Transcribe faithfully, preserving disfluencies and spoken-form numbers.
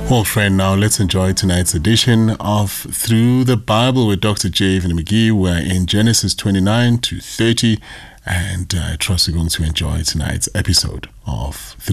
Well, friend, now let's enjoy tonight's edition of Through the Bible with Doctor J. Evan McGee. We're in Genesis twenty-nine to thirty, and uh, I trust you're going to enjoy tonight's episode of Through